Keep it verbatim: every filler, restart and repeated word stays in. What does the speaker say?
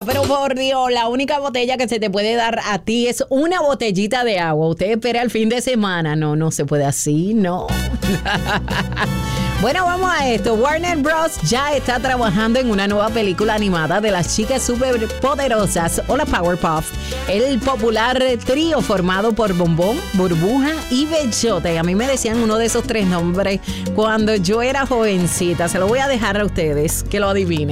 pero por Dios, la única botella que se te puede dar a ti es una botellita de agua. Usted espera el fin de semana. No, no se puede así, no. Bueno, vamos a esto. Warner Bros. Ya está trabajando en una nueva película animada de las chicas superpoderosas o la Powerpuff. El popular trío formado por Bombón, Burbuja y Bellote. A mí me decían uno de esos tres nombres cuando yo era jovencita. Se lo voy a dejar a ustedes que lo adivinen.